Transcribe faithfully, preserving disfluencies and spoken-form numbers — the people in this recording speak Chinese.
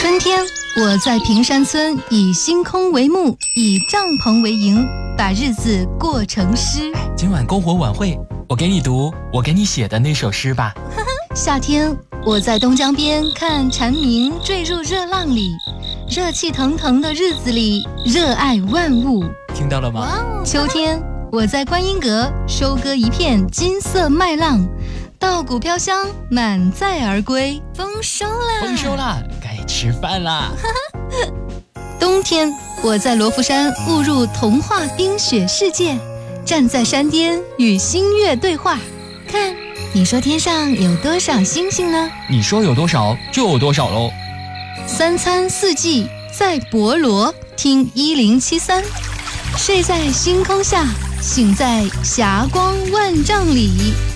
春天，我在平山村以星空为幕，以帐篷为营，把日子过成诗。 今晚篝火晚会，我给你读我给你写的那首诗吧。 夏天，我在东江边看蝉鸣坠入热浪里，热气腾腾的日子里，热爱万物。 听到了吗？ 秋天，我在观音阁收割一片金色麦浪，稻谷飘香，满载而归。丰收啦！ 丰收啦！该吃饭啦！ 冬天，我在罗浮山误入童话冰雪世界，站在山巅与星月对话。看，你说天上有多少星星呢？ 你说有多少就有多少喽。 三餐四季在博罗，听一零七三，睡在星空下，醒在霞光万丈里。